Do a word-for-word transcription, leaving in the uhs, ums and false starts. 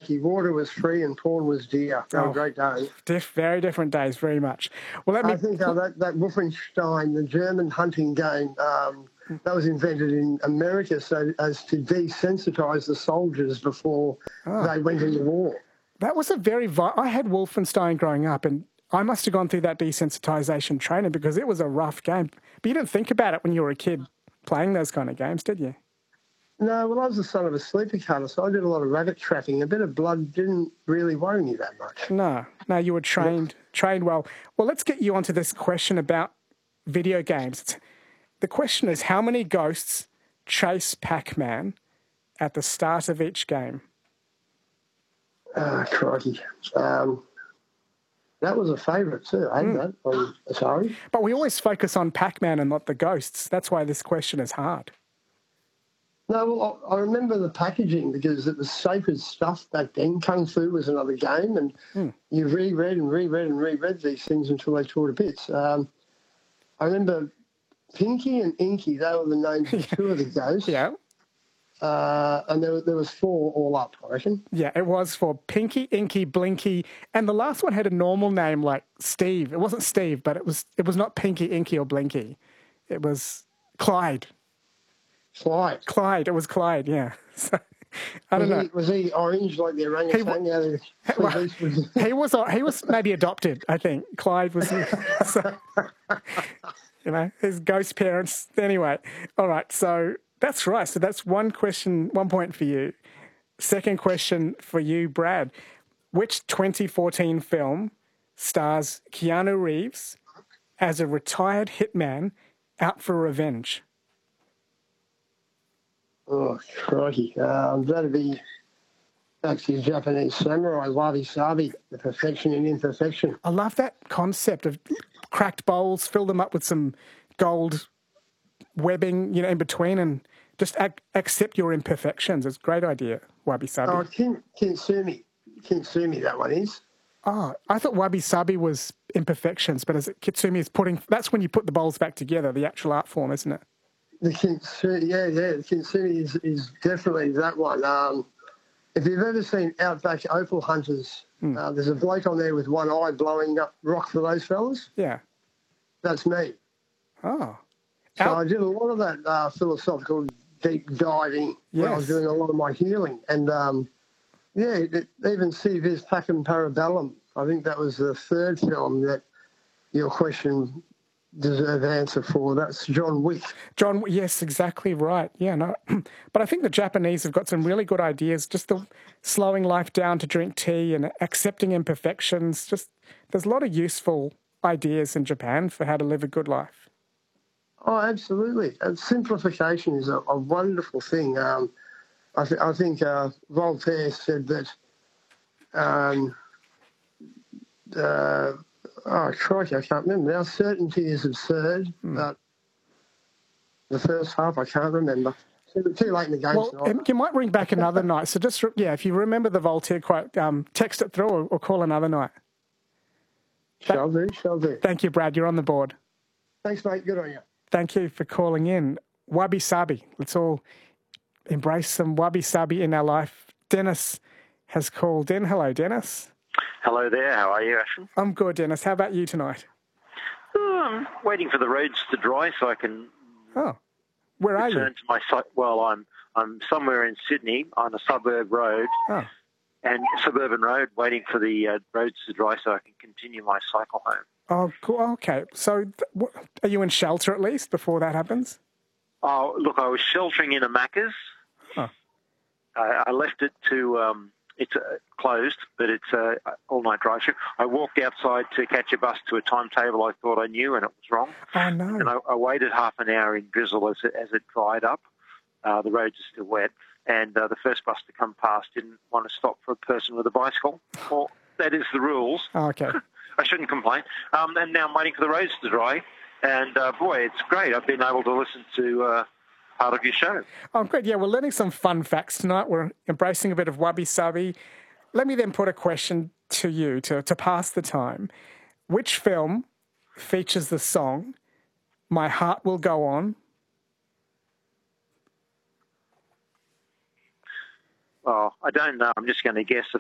Jackie. Water was free and porn was dear. They were Oh, great days. Diff, very different days, very much. Well, let me. I think uh, that, that Wolfenstein, the German hunting game, um, that was invented in America so as to desensitise the soldiers before Oh. they went into war. That was a very... Vi- I had Wolfenstein growing up, and I must have gone through that desensitisation training because it was a rough game. But you didn't think about it when you were a kid playing those kind of games, did you? No, well, I was the son of a sleeper cutter, so I did a lot of rabbit trapping. A bit of blood didn't really worry me that much. No, no, you were trained trained well. Well, let's get you onto this question about video games. The question is, how many ghosts chase Pac-Man at the start of each game? Ah, crikey. Um, that was a favourite too, I had Mm. that on Atari. But we always focus on Pac-Man and not the ghosts. That's why this question is hard. No, well, I I remember the packaging because it was sacred stuff back then. Kung Fu was another game, and Mm. you reread and reread and reread these things until they tore to bits. Um, I remember Pinky and Inky, they were the names of two of the ghosts. Yeah. Uh, and there, there was four all up, I reckon. Yeah, it was for Pinky, Inky, Blinky, and the last one had a normal name like Steve. It wasn't Steve, but it was it was not Pinky, Inky, or Blinky. It was Clyde. Clyde. Clyde. It was Clyde, yeah. So, I don't was know. He, was he orange like the orangutan? He, out of well, Clint Eastwood? he was he was maybe adopted, I think. Clyde was, so, you know, his ghost parents. Anyway, all right, so that's right. So that's one question, one point for you. Second question for you, Brad. Which twenty fourteen film stars Keanu Reeves as a retired hitman out for revenge? Oh, crikey. Um, that'd be actually Japanese samurai, wabi-sabi, the perfection in imperfection. I love that concept of cracked bowls, fill them up with some gold webbing, you know, in between, and just ac- accept your imperfections. It's a great idea, wabi-sabi. Oh, kin, kinsumi. Kinsumi, that one is. Oh, I thought wabi-sabi was imperfections, but is it kitsumi is putting... That's when you put the bowls back together, the actual art form, isn't it? The kinsumi, yeah, yeah, the kinsumi is, is definitely that one. Um, if you've ever seen Outback Opal Hunters, Mm. uh, there's a bloke on there with one eye blowing up rock for those fellas. Yeah. That's me. Oh. So Out- I did a lot of that uh, philosophical deep diving when I was Yes. doing a lot of my healing. And, um, yeah, it, even See Vis Pacem Parabellum, I think that was the third film that your question deserved answer for. That's John Wick. John, yes, exactly right. Yeah, no. But I think the Japanese have got some really good ideas, just the slowing life down to drink tea and accepting imperfections. Just there's a lot of useful ideas in Japan for how to live a good life. Oh, absolutely. And simplification is a, a wonderful thing. Um, I, th- I think uh, Voltaire said that, um, uh, oh, crikey, I can't remember now. Certainty is absurd, Hmm. but the first half I can't remember. Too, too late in the game Well, tonight. um, you might ring back another night. So just, yeah, if you remember the Voltaire quote, um, text it through or, or call another night. Shall do, shall do. Thank you, Brad. You're on the board. Thanks, mate. Good on you. Thank you for calling in. Wabi-sabi. Let's all embrace some wabi-sabi in our life. Dennis has called in. Hello, Dennis. Hello there. How are you, Ashton? I'm good, Dennis. How about you tonight? Oh, I'm waiting for the roads to dry so I can Oh, where are return you? to my site. Well, I'm I'm somewhere in Sydney on a suburb road Oh, and suburban road, waiting for the uh, roads to dry so I can continue my cycle home. oh, cool. Okay. So, th- what, are you in shelter at least before that happens? Oh, look, I was sheltering in a Macca's. Huh. I, I left it to. Um, it's uh, closed, but it's uh, all-night drive-through. I walked outside to catch a bus to a timetable I thought I knew, and it was wrong. Oh no. And I, I waited half an hour in drizzle as it, as it dried up. Uh, the roads are still wet, and uh, the first bus to come past didn't want to stop for a person with a bicycle. Well, that is the rules. Oh, okay. I shouldn't complain. Um, and now I'm waiting for the roads to dry, and uh, boy, it's great. I've been able to listen to uh, part of your show. Oh, good. Yeah, we're learning some fun facts tonight. We're embracing a bit of wabi-sabi. Let me then put a question to you to, to pass the time. Which film features the song My Heart Will Go On? Oh, I don't know. I'm just going to guess